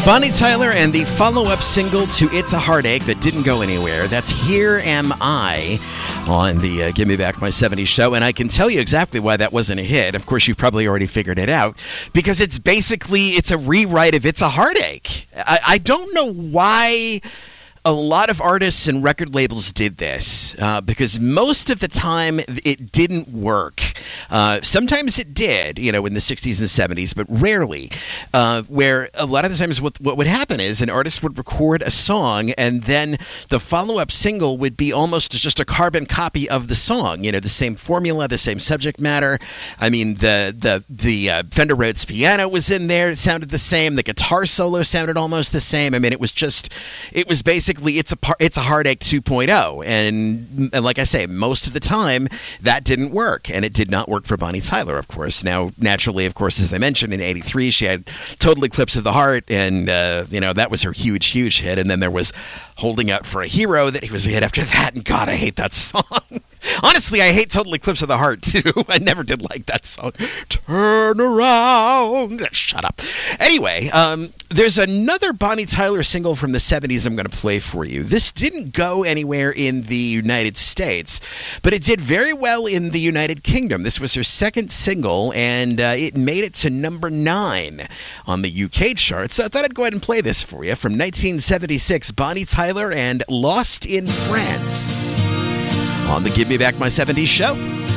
Bonnie Tyler and the follow-up single to It's a Heartache that didn't go anywhere. That's Here Am I on the Give Me Back My 70s show. And I can tell you exactly why that wasn't a hit. Of course, you've probably already figured it out. Because it's a rewrite of It's a Heartache. I don't know why a lot of artists and record labels did this because most of the time it didn't work. Sometimes it did, in the 60s and 70s, but rarely. Where a lot of the times what would happen is an artist would record a song and then the follow-up single would be almost just a carbon copy of the song. The same formula, the same subject matter. I mean, the Fender Rhodes piano was in there. It sounded the same. The guitar solo sounded almost the same. I mean, it was basically It's a Heartache 2.0, and like I say, most of the time that didn't work, and it did not work for Bonnie Tyler, of course. Now, naturally, of course, as I mentioned, in '83 she had Total Eclipse of the Heart, and that was her huge hit. And then there was Holding Out for a Hero that was a hit after that, and God, I hate that song. Honestly, I hate Total Eclipse of the Heart, too. I never did like that song. Turn around. Shut up. Anyway, there's another Bonnie Tyler single from the 70s I'm going to play for you. This didn't go anywhere in the United States, but it did very well in the United Kingdom. This was her second single, and it made it to number 9 on the UK chart. So I thought I'd go ahead and play this for you from 1976, Bonnie Tyler and Lost in France on the Give Me Back My 70s show.